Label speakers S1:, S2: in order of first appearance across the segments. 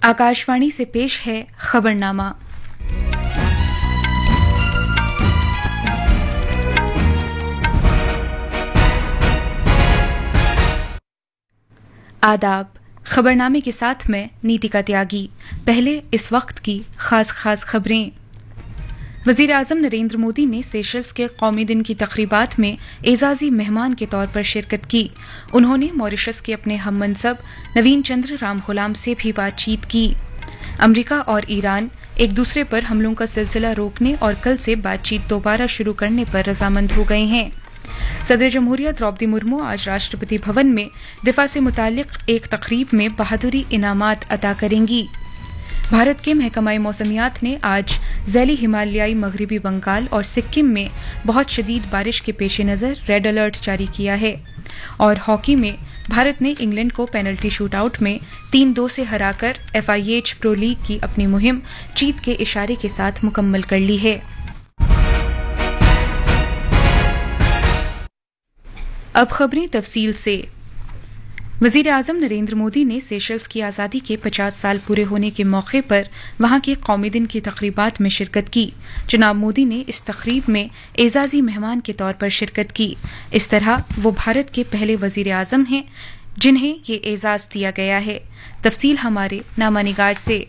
S1: आकाशवाणी से पेश है खबरनामा। आदाब। खबरनामे के साथ मैं नीतिका त्यागी। पहले इस वक्त की खास खबरें। वज़ीर आज़म नरेंद्र मोदी ने सेशल्स के कौमी दिन की तक़रीबात में एजाज़ी मेहमान के तौर पर शिरकत की। उन्होंने मॉरिशस के अपने हम मनसब नवीन चंद्र रामगुलाम से भी बातचीत की। अमरीका और ईरान एक दूसरे पर हमलों का सिलसिला रोकने और कल से बातचीत दोबारा शुरू करने पर रजामंद हो गए हैं। सदर जमहूरिया द्रौपदी मुर्मू आज राष्ट्रपति भवन में दिफा से मुताल्लिक एक तकरीब में बहादुरी इनामात अता करेंगी। भारत के महकमा मौसमियात ने आज ज़ैली हिमालयाई मगरबी बंगाल और सिक्किम में बहुत शदीद बारिश के पेश नज़र रेड अलर्ट जारी किया है। और हॉकी में भारत ने इंग्लैंड को पेनल्टी शूटआउट में 3-2 से हराकर FIH प्रो लीग की अपनी मुहिम जीत के इशारे के साथ मुकम्मल कर ली है। अब खबरें तफसील से। वज़ीर आज़म नरेंद्र मोदी ने सेशल्स की आज़ादी के 50 साल पूरे होने के मौके पर वहां के कौमी दिन की तक़रीबात में शिरकत की। जनाब मोदी ने इस तक़रीब में एजाज़ी मेहमान के तौर पर शिरकत की। इस तरह वो भारत के पहले वज़ीर आज़म हैं जिन्हें ये एजाज़ दिया गया है। तफसील हमारे नामानिगार से।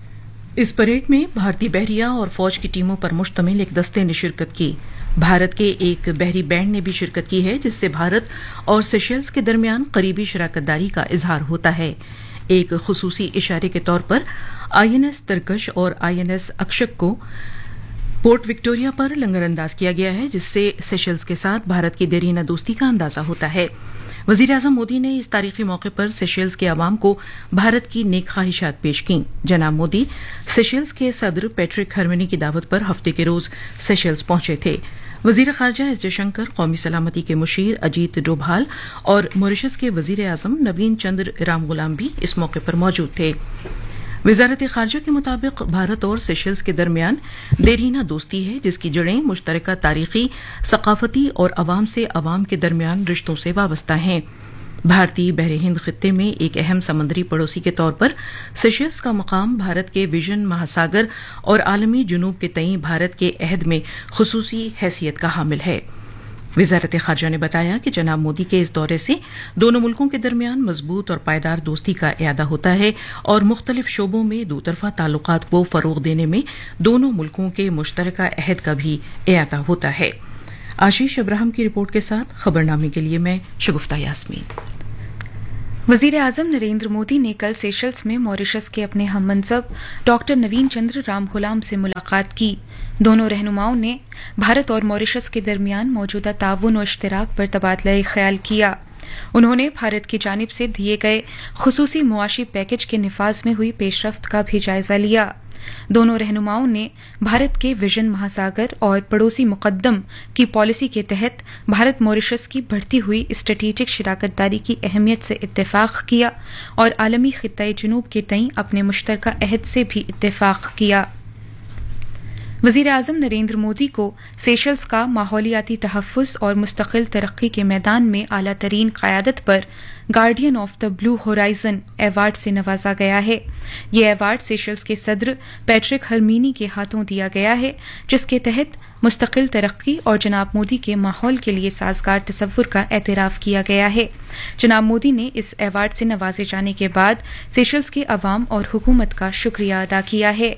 S2: इस परेड में भारतीय बहरिया और फौज की टीमों पर मुश्तमिल एक दस्ते ने शिरकत की। भारत के एक बहरी बैंड ने भी शिरकत की है, जिससे भारत और सेशल्स के दरमियान करीबी शराकतदारी का इजहार होता है। एक खुसूसी इशारे के तौर पर INS तरकश और INS अक्षक को पोर्ट विक्टोरिया पर लंगरअंदाज किया गया है, जिससे सेशल्स के साथ भारत की देरीना दोस्ती का अंदाजा होता है। वज़ीर आज़म मोदी ने इस तारीखी मौके पर सेशल्स के अवाम को भारत की नेक ख्वाहिशात पेश की। जनाब मोदी सेशल्स के सदर पैट्रिक हरमनी की दावत पर हफ्ते के रोज सेशल्स पहुंचे थे। वज़ीर ख़ारजा एस जयशंकर, कौमी सलामती के मुशीर अजीत डोभाल और मॉरिशस के वज़ीर आज़म नवीन चंद्र रामगुलाम भी इस मौके पर मौजूद थे। वज़ारत ख़ारजा के मुताबिक भारत और सेशल्स के दरमियान देरीना दोस्ती है, जिसकी जड़ें मुश्तरका तारीखी, सकाफती और अवाम से अवाम के दरमियान रिश्तों से वाबस्ता हैं। भारतीय बहरे हिंद खित्ते में एक अहम समुद्री पड़ोसी के तौर पर सेशल्स का मकाम भारत के विजन महासागर और आलमी जुनूब के तई भारत के अहद में खुसूसी हैसियत का हामिल है। वज़ारत ख़ारजा ने बताया कि जनाब मोदी के इस दौरे से दोनों मुल्कों के दरमियान मजबूत और पायदार दोस्ती का इयादा होता है और मुख्तलिफ शोबों में दोतरफा ताल्लुकात को फ़रोग़ देने में दोनों मुल्कों के मुश्तरका अहद का भी इयादा होता है। आशीष अब्राहम की रिपोर्ट के साथ खबरनामे के लिए मैं शगुफ्ता यास्मीन।
S1: वज़ीर आज़म नरेंद्र मोदी ने कल सेशल्स में मॉरिशस के अपने हम मनसब डॉक्टर नवीन चंद्र रामगुलाम से मुलाकात की। दोनों रहनुमाओं ने भारत और मॉरिशस के दरमियान मौजूदा ताउन और इश्तराक पर तबादला ख्याल किया। उन्होंने भारत की जानिब से दिए गए खुसूसी मुआशी पैकेज के निफाज में हुई पेशरफ्त का भी जायजा लिया। दोनों रहनुमाओं ने भारत के विजन महासागर और पड़ोसी मुकद्दम की पॉलिसी के तहत भारत मॉरिशस की बढ़ती हुई स्ट्रेटेजिक शराकतदारी की अहमियत से इत्तेफाक किया और आलमी खित्ता जुनूब के तई अपने मुश्तरका अहद से भी इत्तेफाक किया। वज़ीर आज़म नरेंद्र मोदी को सेशल्स का माहौलियाती तहफ़्फ़ुज़ और मुस्तक़िल तरक्की के मैदान में आला तरीन क़यादत पर guardian of the blue horizon award से नवाजा गया है। ये अवार्ड सेशल्स के सदर पैट्रिक हरमीनी के हाथों दिया गया है, जिसके तहत मुस्तक़िल तरक्की और जनाब मोदी के माहौल के लिए साजगार तसव्वुर का एतराफ़ किया गया है। जनाब मोदी ने इस अवार्ड से नवाजे जाने के बाद सेशल्स के अवाम और हुकूमत का शुक्रिया अदा किया है।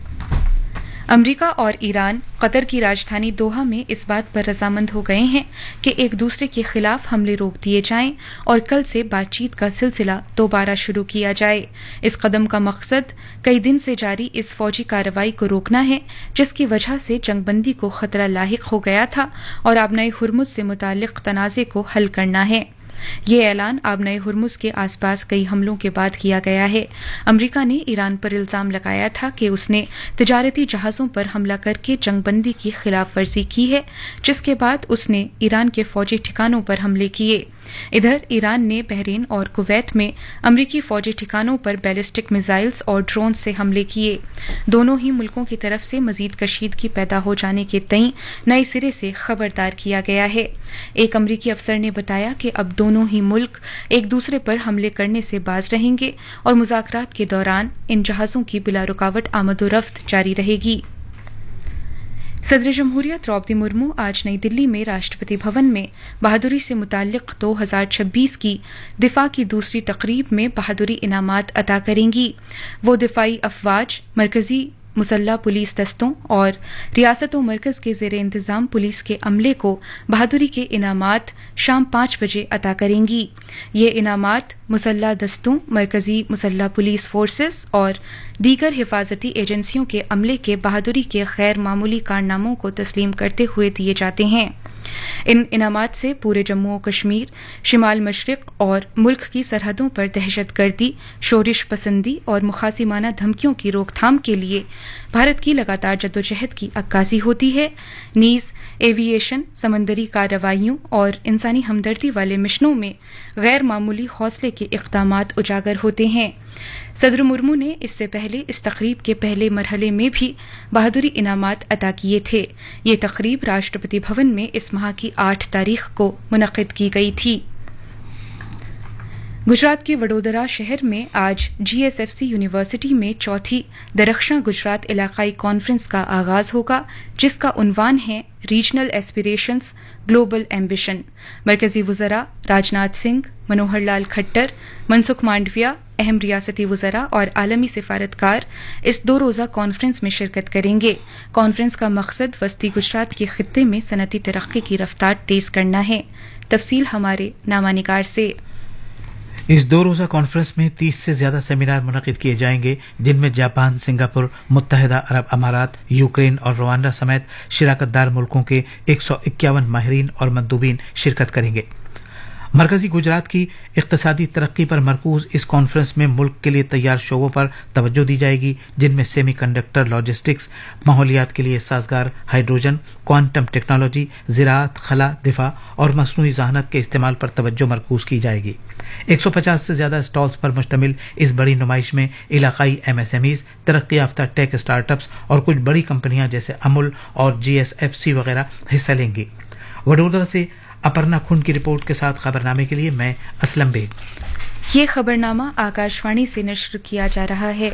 S1: अमरीका और ईरान कतर की राजधानी दोहा में इस बात पर रजामंद हो गए हैं कि एक दूसरे के खिलाफ हमले रोक दिए जाएं और कल से बातचीत का सिलसिला दोबारा शुरू किया जाए। इस कदम का मकसद कई दिन से जारी इस फौजी कार्रवाई को रोकना है, जिसकी वजह से जंगबंदी को खतरा लाहिक हो गया था और आबनाए हुर्मुज़ से मुताल्लिक तनाज़े को हल करना है। ये ऐलान आबनाए हुर्मुज़ के आसपास कई हमलों के बाद किया गया है। अमरीका ने ईरान पर इल्जाम लगाया था कि उसने तिजारती जहाज़ों पर हमला करके जंगबंदी की खिलाफ वर्जी की है, जिसके बाद उसने ईरान के फौजी ठिकानों पर हमले किए। इधर ईरान ने बहरीन और कुवैत में अमरीकी फौजी ठिकानों पर बैलिस्टिक मिसाइल्स और ड्रोन से हमले किए। दोनों ही मुल्कों की तरफ से मजीद कशीदगी पैदा हो जाने के तई नए सिरे से खबरदार किया गया है। एक अमरीकी अफसर ने बताया कि अब दोनों ही मुल्क एक दूसरे पर हमले करने से बाज रहेंगे और मुज़ाकरात के दौरान इन जहाज़ों की बिला रुकावट आमदोरफ्त जारी रहेगी। सदर जमहूरिया द्रौपदी मुर्मू आज नई दिल्ली में राष्ट्रपति भवन में बहादुरी से मुताल्लिक 2026 की दिफा की दूसरी तकरीब में बहादुरी इनामात अता करेंगी। वो दिफाई अफवाज, मरकजी मुसल्ह पुलिस दस्तों और रियासत व मरकज के ज़ेर इंतज़ाम पुलिस के अमले को बहादुरी के इनामात शाम 5 बजे अता करेंगी। ये इनामात मुसल्ह दस्तों, मरकजी मुसल्ह पुलिस फोर्सेस और दीगर हिफाजती एजेंसियों के अमले के बहादुरी के गैर मामूली कारनामों को तस्लीम करते हुए दिए जाते हैं। इन इनामात से पूरे जम्मू और कश्मीर, शिमाल मशरिक और मुल्क की सरहदों पर दहशतगर्दी, शोरिश पसंदी और मुखासिमाना धमकियों की रोकथाम के लिए भारत की लगातार जद्दोजहद की अक्कासी होती है। नीज एविएशन, समंदरी कार्रवाइयों और इंसानी हमदर्दी वाले मिशनों में गैर मामूली हौसले के इक़दामात उजागर होते हैं। सदर मुर्मू ने इससे पहले इस तकरीब के पहले मरहले में भी बहादुरी इनामात अता किए थे। ये तकरीब राष्ट्रपति भवन में इस माह की 8 तारीख को मुनक़िद की गई थी। गुजरात के वडोदरा शहर में आज GSFC यूनिवर्सिटी में चौथी दरख्शां गुजरात इलाकाई कॉन्फ्रेंस का आगाज होगा, जिसका उन्वान है रीजनल एस्पिरेशंस ग्लोबल एम्बिशन। मरकजी वज़रा राजनाथ सिंह, मनोहर लाल खट्टर, मनसुख मांडविया, अहम रियासती वज़रा और आलमी सिफारतकार इस 2 रोज़ा कॉन्फ्रेंस में शिरकत करेंगे। कॉन्फ्रेंस का मकसद वस्ती गुजरात के खित्ते में सनती तरक्की की रफ्तार तेज करना है। तफसील हमारे नामानिगार से।
S3: इस 2 रोज़ा कॉन्फ्रेंस में 30 से ज्यादा सेमिनार मुनक़िद किए जाएंगे, जिनमें जापान, सिंगापुर, मुत्तहिदा अरब अमारात, यूक्रेन और रवांडा समेत शिराकतदार मुल्कों के 151 माहिरीन और मंदूबीन शिरकत करेंगे। मरकजी गुजरात की इक़्तिसादी तरक्की पर मरकूज इस कॉन्फ्रेंस में मुल्क के लिए तैयार शोबों पर तवज्जो दी जाएगी, जिनमें सेमी कंडक्टर, लॉजिस्टिक्स, माहौलियात के लिए साजगार हाइड्रोजन, क्वांटम टेक्नोलॉजी, ज़राअत, खला, दिफा और मसनूई ज़हानत के इस्तेमाल पर तवज्जो मरकूज की जाएगी। 150 से ज्यादा स्टॉल्स पर मुश्तमिल इस बड़ी नुमाइश में इलाकाई MSMEs, तरक्की याफ्ता टेक स्टार्टअप्स और कुछ बड़ी कंपनियां जैसे अमुल और GSFC वगैरह हिस्सा लेंगी। वडोदरा से अपर्णा खुन की रिपोर्ट के साथ खबरनामे के लिए मैं असलम बेग।
S1: ये खबरनामा आकाशवाणी से नश्र किया जा रहा है।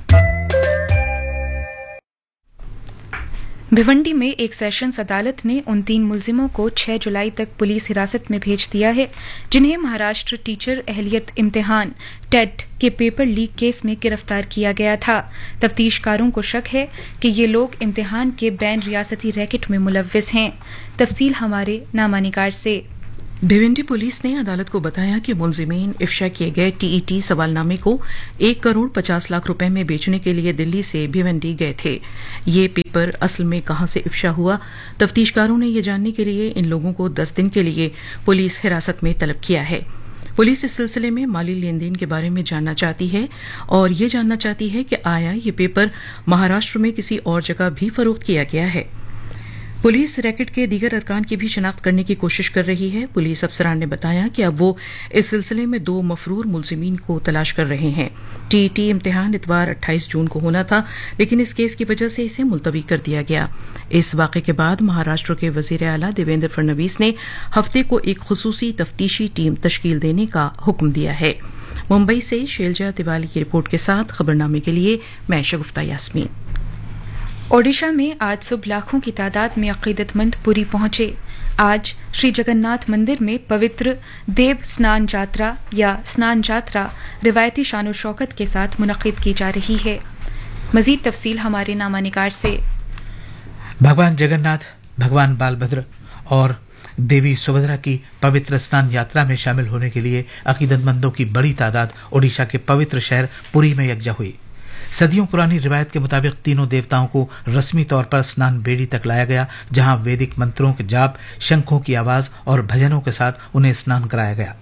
S1: भिवंडी में एक सेशंस अदालत ने उन 3 मुलजिमों को 6 जुलाई तक पुलिस हिरासत में भेज दिया है, जिन्हें महाराष्ट्र टीचर अहलियत इम्तिहान टेट के पेपर लीक केस में गिरफ्तार किया गया था। तफ्तीशकारों को शक है कि ये लोग इम्तिहान के बैन रियासती रैकेट में मुलव्विस हैं। तफसील हमारे नामानिगार से।
S2: भिवंडी पुलिस ने अदालत को बताया कि मुलजिमीन इफ्शा किए गए TET सवालनामे को 1 करोड़ 50 लाख रुपए में बेचने के लिए दिल्ली से भिवंडी गए थे। ये पेपर असल में कहां से इफ्शा हुआ, तफ्तीशकारों ने ये जानने के लिए इन लोगों को 10 दिन के लिए पुलिस हिरासत में तलब किया है। पुलिस इस सिलसिले में माली लेन देन के बारे में जानना चाहती है और ये जानना चाहती है कि आया ये पेपर महाराष्ट्र में किसी और जगह भी फरोख्त किया गया है। पुलिस रैकेट के दीगर अरकान की भी शिनाख्त करने की कोशिश कर रही है। पुलिस अफसरान ने बताया कि अब वो इस सिलसिले में 2 मफरूर मुलजिमीन को तलाश कर रहे हैं। TET इम्तिहान इतवार 28 जून को होना था, लेकिन इस केस की वजह से इसे मुलतवी कर दिया गया। इस वाक़े के बाद महाराष्ट्र के वजीर आला देवेंद्र फडणवीस ने हफ्ते को एक खुसूसी तफ्तीशी टीम तश्कील देने का हुक्म दिया है। मुंबई से शैलजा तिवारी की रिपोर्ट के साथ खबरनामे के लिए मैं शगुफ्ता यास्मीन।
S1: ओडिशा में आज सुबह लाखों की तादाद में अकीदतमंद पुरी पहुंचे। आज श्री जगन्नाथ मंदिर में पवित्र देव स्नान यात्रा या स्नान यात्रा रिवायती शान शौकत के साथ मुनक़िद की जा रही है। मजीद तफसील हमारे नामानिगार से।
S3: भगवान जगन्नाथ, भगवान बालभद्र और देवी सुभद्रा की पवित्र स्नान यात्रा में शामिल होने के लिए अकीदतमंदों की बड़ी तादाद ओडिशा के पवित्र शहर पुरी में यकजा हुई। सदियों पुरानी रिवायत के मुताबिक तीनों देवताओं को रस्मी तौर पर स्नान बेड़ी तक लाया गया, जहां वैदिक मंत्रों के जाप, शंखों की आवाज और भजनों के साथ उन्हें स्नान कराया गया।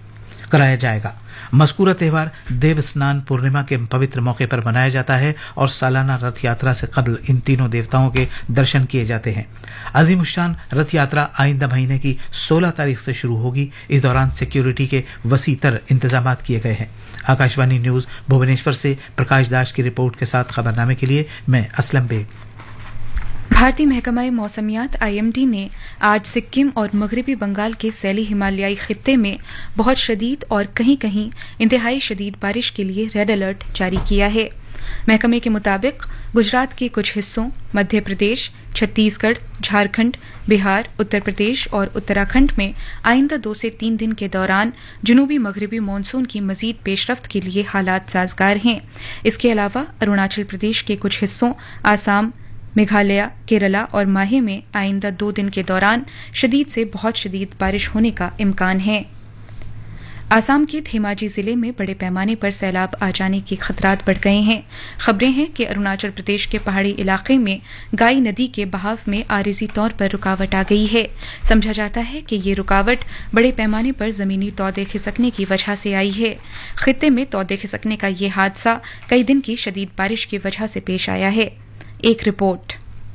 S3: कराया जाएगा। मज़कूरा त्यौहार देव स्नान पूर्णिमा के पवित्र मौके पर मनाया जाता है और सालाना रथ यात्रा से कबल इन तीनों देवताओं के दर्शन किए जाते हैं। अजीमुशान रथ यात्रा आइंदा महीने की 16 तारीख से शुरू होगी। इस दौरान सिक्योरिटी के वसी तर इंतजाम किए गए हैं। आकाशवाणी न्यूज भुवनेश्वर से प्रकाश दास की रिपोर्ट के साथ खबरनामे के लिए मैं असलम बेग।
S1: भारतीय महकमा मौसमियात IMD ने आज सिक्किम और मगरबी बंगाल के सैली हिमालयाई खित्ते में बहुत शदीद और कहीं कहीं इंतहाई शदीद बारिश के लिए रेड अलर्ट जारी किया है। महकमे के मुताबिक गुजरात के कुछ हिस्सों, मध्य प्रदेश, छत्तीसगढ़, झारखंड, बिहार, उत्तर प्रदेश और उत्तराखंड में आइंदा 2 से 3 दिन के दौरान जनूबी मगरबी मानसून की मजीद पेशरफ्त के लिए हालात साजगार हैं। इसके अलावा अरुणाचल प्रदेश के कुछ हिस्सों, आसाम, मेघालय, केरला और माहे में आइंदा 2 दिन के दौरान शदीद से बहुत शदीद बारिश होने का इम्कान है। आसाम के धेमाजी जिले में बड़े पैमाने पर सैलाब आ जाने के खतरात बढ़ गए हैं। खबरें हैं कि अरुणाचल प्रदेश के पहाड़ी इलाके में गाई नदी के बहाव में आरिजी तौर पर रुकावट आ गई है। समझा जाता है कि ये रुकावट बड़े पैमाने पर जमीनी तौदे खिसकने की वजह से आई है। खित्ते में तौदे खिसकने का ये हादसा कई दिन की शदीद बारिश की वजह से पेश आया है। एक रिपोर्ट।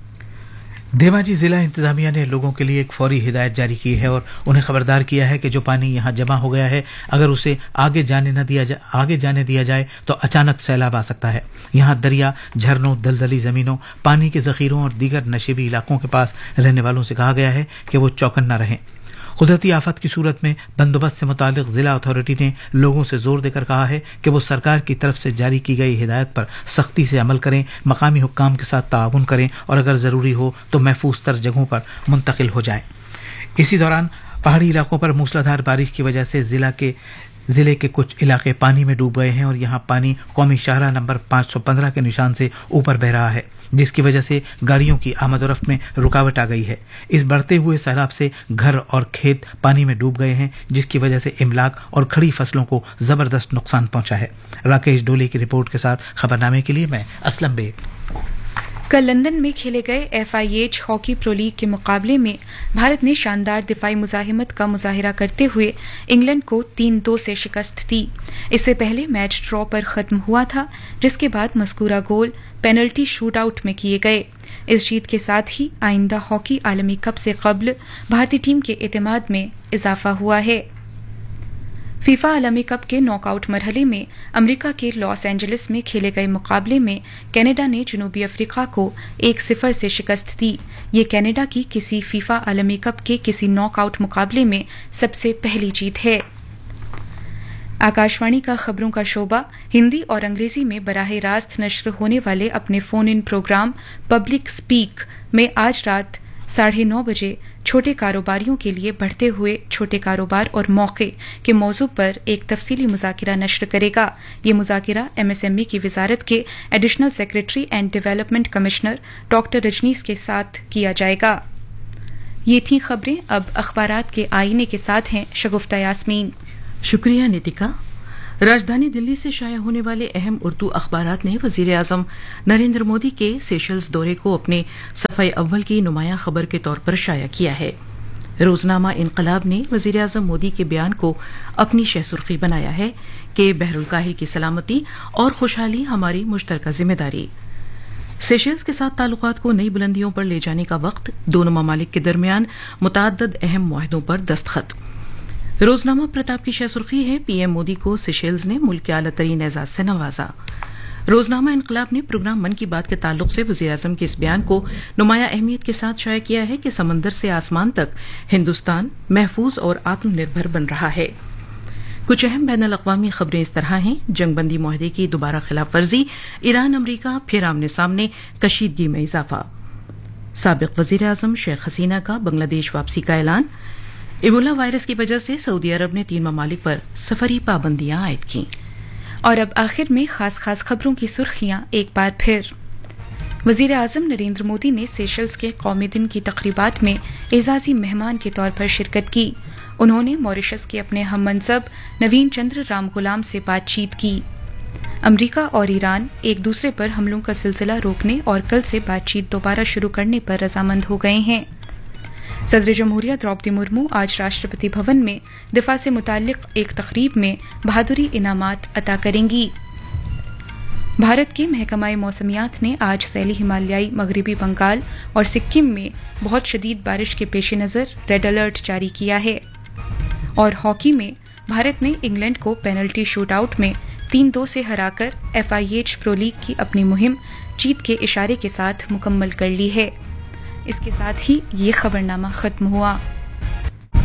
S3: धेमाजी जिला इंतजामिया ने लोगों के लिए एक फौरी हिदायत जारी की है और उन्हें खबरदार किया है कि जो पानी यहां जमा हो गया है, अगर उसे आगे जाने दिया जाए तो अचानक सैलाब आ सकता है। यहां दरिया, झरनों, दलदली जमीनों, पानी के जखीरों और दीगर नशीबी इलाकों के पास रहने वालों से कहा गया है कि वो चौकन्ना रहें। कुदरती आफत की सूरत में बंदोबस्त से मुतालिक जिला अथॉरिटी ने लोगों से जोर देकर कहा है कि वो सरकार की तरफ से जारी की गई हिदायत पर सख्ती से अमल करें, मकामी हुक्काम के साथ ताउन करें और अगर ज़रूरी हो तो महफूज तर जगहों पर मुंतकिल हो जाएं। इसी दौरान पहाड़ी इलाकों पर मूसलाधार बारिश की वजह से जिले के कुछ इलाके पानी में डूब गए हैं और यहां पानी कौमी शाहराह नंबर 515 के निशान से ऊपर बह रहा है, जिसकी वजह से गाड़ियों की आमदोरफ्त में रुकावट आ गई है। इस बढ़ते हुए सैलाब से घर और खेत पानी में डूब गए हैं, जिसकी वजह से इमलाक और खड़ी फसलों को जबरदस्त नुकसान पहुंचा है। राकेश डोले की रिपोर्ट के साथ खबरनामे के लिए मैं असलम बेग।
S1: कल लंदन में खेले गए FIH हॉकी प्रो लीग के मुकाबले में भारत ने शानदार दिफाई मुजाहिमत का मुजाहिरा करते हुए इंग्लैंड को 3-2 से शिकस्त दी। इससे पहले मैच ड्रॉ पर खत्म हुआ था, जिसके बाद मज़कूरा गोल पेनल्टी शूट आउट में किए गए। इस जीत के साथ ही आइंदा हॉकी आलमी कप से कबल भारतीय टीम के एतमाद में इजाफा हुआ है। फीफा आलमी कप के नॉकआउट मरहले में अमेरिका के लॉस एंजलिस में खेले गए मुकाबले में कनाडा ने जनूबी अफ्रीका को 1-0 से शिकस्त दी। ये कनाडा की किसी फीफा आलमी कप के किसी नॉकआउट मुकाबले में सबसे पहली जीत है। आकाशवाणी का खबरों का शोबा हिंदी और अंग्रेजी में बराह रास्त नश्र होने वाले अपने phone in programme public speak में आज रात 9:30 बजे छोटे कारोबारियों के लिए बढ़ते हुए छोटे कारोबार और मौके के मौजू पर एक तफसीली मुज़ाकिरा नश्र करेगा। ये मुज़ाकिरा MSME की वजारत के additional secretary and development commissioner doctor Rajneesh के साथ किया जाएगा। ये थी खबरें। अब अखबारात के आईने के साथ हैं शगुफ्ता यास्मीन।
S2: शुक्रिया नितिका। राजधानी दिल्ली से शाया होने वाले अहम उर्दू अखबारात ने वजीर आजम नरेंद्र मोदी के सेशल्स दौरे को अपने सफ़े अव्वल की नुमाया खबर के तौर पर शाया किया है। रोजनामा इनकलाब ने वजीर आजम मोदी के बयान को अपनी शहसुर्खी बनाया है कि बहरुल काहिल की सलामती और खुशहाली हमारी मुश्तरका जिम्मेदारी। सेशल्स के साथ ताल्लुकात को नई बुलंदियों पर ले जाने का वक्त, दोनों ममालिक के दरमियान मुतअद्दिद अहम मुआहदों पर दस्तखत। रोजनामा प्रताप की शहसुर्खी है, PM मोदी को सेशल्स ने मुल्क के आला तरीन एजाज से नवाजा। रोजनामा इनकलाब ने प्रोग्राम मन की बात के ताल्लुक से वजीर आजम के इस बयान को नुमाया अहमियत के साथ शाया किया है कि समंदर से आसमान तक हिंदुस्तान महफूज और आत्मनिर्भर बन रहा है। कुछ अहम बैनुल अक़वामी खबरें इस तरह हैं। जंगबंदी मुआहदे की दोबारा खिलाफ वर्जी, ईरान अमरीका फिर आमने सामने, कशीदगी में इजाफा। साबिक वजीर आजम शेख हसीना का बांग्लादेश वापसी का ऐलान। इबोला वायरस की वजह से सऊदी अरब ने 3 ममालिक पर सफरी पाबंदियां आयद की।
S1: और अब आखिर में खास खबरों की सुर्खियां एक बार फिर। वजीर आजम नरेंद्र मोदी ने सेशल्स के कौमी दिन की तकरीबात में एजाजी मेहमान के तौर पर शिरकत की। उन्होंने मॉरिशस के अपने हम मनसब नवीन चंद्र राम गुलाम से बातचीत की। अमरीका और ईरान एक दूसरे पर हमलों का सिलसिला रोकने और कल से बातचीत दोबारा शुरू करने पर रजामंद हो गए हैं। सदर जमहूरिया द्रौपदी मुर्मू आज राष्ट्रपति भवन में दिफा से मुताल्लिक एक तकरीब में बहादुरी इनामात अता करेंगी। भारत के महकमा मौसमियात ने आज सैली हिमालयाई मगरबी बंगाल और सिक्किम में बहुत शदीद बारिश के पेश नज़र रेड अलर्ट जारी किया है। और हॉकी में भारत ने इंग्लैंड को पेनल्टी शूटआउट में 3-2 से हराकर FIH प्रो लीग की अपनी मुहिम जीत के इशारे के साथ मुकम्मल कर ली है। इसके साथ ही ये खबरनामा खत्म हुआ।